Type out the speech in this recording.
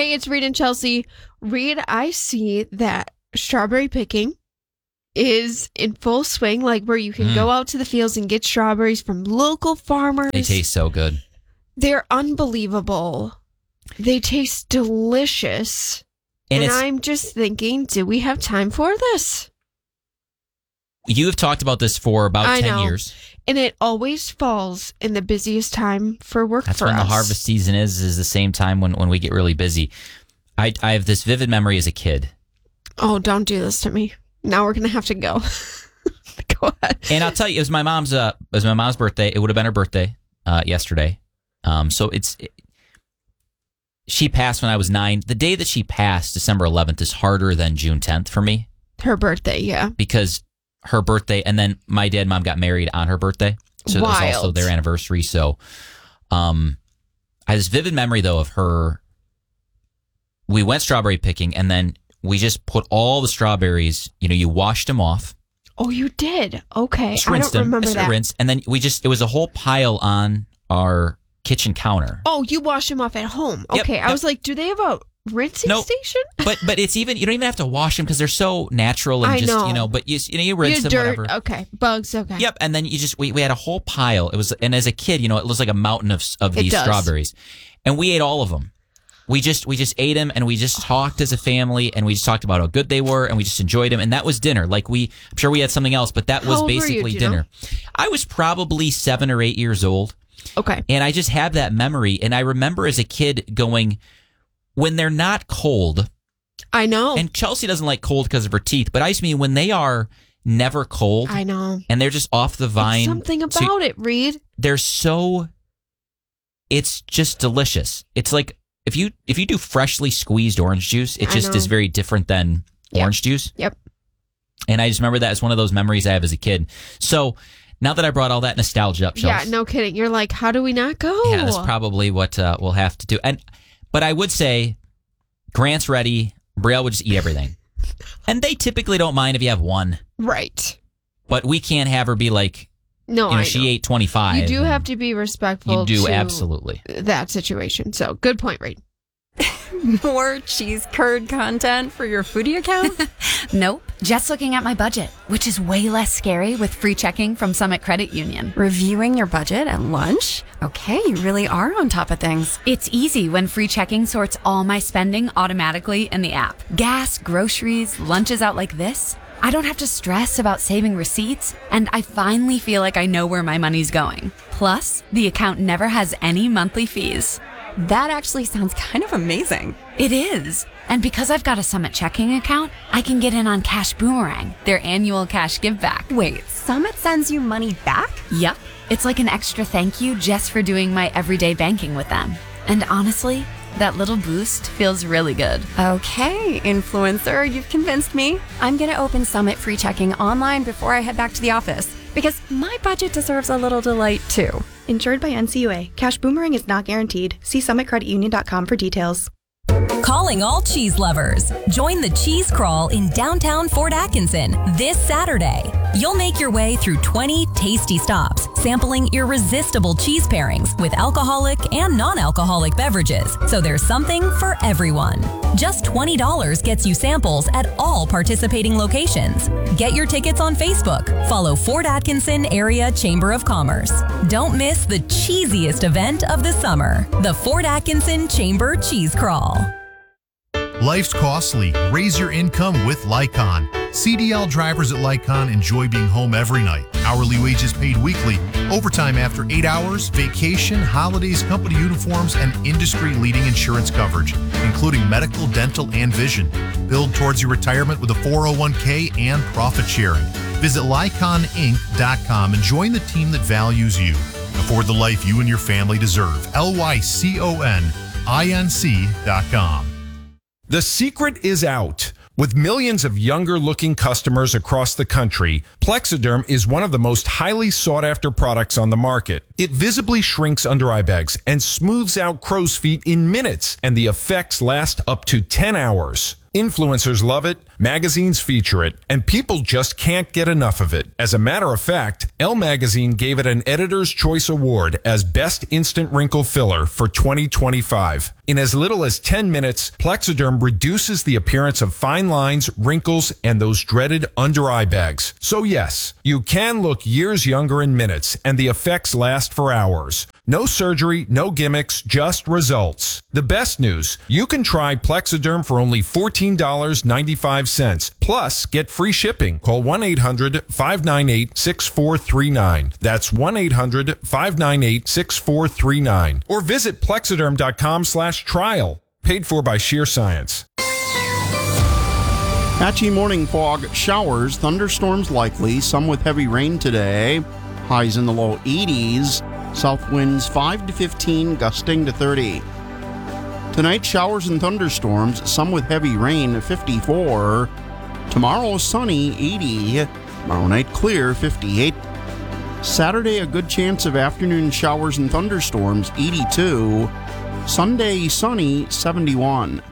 Hey, it's Reed and Chelsea. Reed, I see that strawberry picking is in full swing, like where you can go out to the fields and get strawberries from local farmers. They taste so good. They're unbelievable. They taste delicious. And I'm just thinking, do we have time for this? You have talked about this for about 10 years. And it always falls in the busiest time for work That's for when us. the harvest season is the same time when we get really busy. I have this vivid memory as a kid. Oh, don't do this to me. Now we're going to have to go. Go ahead. And I'll tell you, it was my mom's birthday. It would have been her birthday yesterday. She passed when I was 9. The day that she passed, December 11th, is harder than June 10th for me. Her birthday, yeah. Because her birthday, and then my dad and mom got married on her birthday. So it was also their anniversary. So I have this vivid memory, though, of her. We went strawberry picking, and then we just put all the strawberries, you washed them off. Oh, you did? Okay. Just I rinsed don't remember that. Rinse, and then it was a whole pile on our kitchen counter. Oh, you wash them off at home. Yep, Okay. I was like, do they have a rinsing station? But it's even, you don't even have to wash them because they're so natural and but you rinse them, dirt, whatever. Okay. Bugs, okay. Yep. And then we had a whole pile. And as a kid, it was like a mountain of these strawberries. And we ate all of them. We just ate them, and we just talked as a family, and we just talked about how good they were, and we just enjoyed them. And that was dinner. Like I'm sure we had something else, but that was basically dinner. I was probably 7 or 8 years old. Okay. And I just have that memory. And I remember as a kid going, when they're not cold. I know. And Chelsea doesn't like cold because of her teeth, but I just mean when they are never cold. I know. And they're just off the vine. It's something about it, Reed. It's just delicious. It's like, if you do freshly squeezed orange juice, it just is very different than orange juice. Yep. And I just remember that as one of those memories I have as a kid. So now that I brought all that nostalgia up, Chelsea. Yeah, no kidding. You're like, how do we not go? Yeah, that's probably what we'll have to do. But I would say Grant's ready. Brielle would just eat everything. And they typically don't mind if you have one. Right. But we can't have her be like, she ate 25. You do have to be respectful. You do, absolutely. That situation. So, good point, Reed. More cheese curd content for your foodie account? Nope. Just looking at my budget, which is way less scary with free checking from Summit Credit Union. Reviewing your budget at lunch? Okay, you really are on top of things. It's easy when free checking sorts all my spending automatically in the app. Gas, groceries, lunches out like this. I don't have to stress about saving receipts, and I finally feel like I know where my money's going. Plus, the account never has any monthly fees. That actually sounds kind of amazing. It is. And because I've got a Summit checking account, I can get in on Cash Boomerang, their annual cash give back. Wait, Summit sends you money back? Yep. It's like an extra thank you just for doing my everyday banking with them. And honestly, that little boost feels really good. Okay, influencer, you've convinced me. I'm going to open Summit free checking online before I head back to the office, because my budget deserves a little delight too. Insured by NCUA. Cash Boomerang is not guaranteed. See summitcreditunion.com for details. Calling all cheese lovers. Join the cheese crawl in downtown Fort Atkinson this Saturday. You'll make your way through 20 tasty stops, sampling irresistible cheese pairings with alcoholic and non-alcoholic beverages. So there's something for everyone. Just $20 gets you samples at all participating locations. Get your tickets on Facebook. Follow Fort Atkinson Area Chamber of Commerce. Don't miss the cheesiest event of the summer, the Fort Atkinson Chamber Cheese Crawl. Life's costly. Raise your income with Lycon. CDL drivers at Lycon enjoy being home every night. Hourly wages paid weekly, overtime after 8 hours, vacation, holidays, company uniforms, and industry-leading insurance coverage, including medical, dental, and vision. Build towards your retirement with a 401k and profit sharing. Visit LyconInc.com and join the team that values you. Afford the life you and your family deserve. LYCONINC.com. The secret is out. With millions of younger-looking customers across the country, Plexiderm is one of the most highly sought-after products on the market. It visibly shrinks under eye bags and smooths out crow's feet in minutes, and the effects last up to 10 hours. Influencers love it, magazines feature it, and people just can't get enough of it. As a matter of fact, Elle Magazine gave it an Editor's Choice Award as Best Instant Wrinkle Filler for 2025. In as little as 10 minutes, Plexiderm reduces the appearance of fine lines, wrinkles, and those dreaded under-eye bags. So yes, you can look years younger in minutes, and the effects last for hours. No surgery, no gimmicks, just results. The best news, you can try Plexiderm for only $14.95. Plus, get free shipping. Call 1-800-598-6439. That's 1-800-598-6439. Or visit Plexiderm.com/trial. Paid for by Sheer Science. Patchy morning fog, showers, thunderstorms likely, some with heavy rain today. Highs in the low 80s. South winds 5 to 15, gusting to 30. Tonight, showers and thunderstorms, some with heavy rain, 54. Tomorrow, sunny, 80. Tomorrow night, clear, 58. Saturday, a good chance of afternoon showers and thunderstorms, 82. Sunday, sunny, 71.